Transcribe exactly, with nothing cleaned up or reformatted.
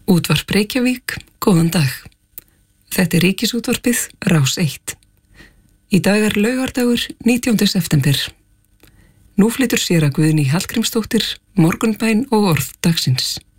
Útvarp Reykjavík, góðan dag. Þetta er Ríkisútvarpið, Rás eitt. Í dag er laugardagur nítjándi september. Nú flytur séra Guðný Hallgrímsdóttir morgunbæn og orð dagsins.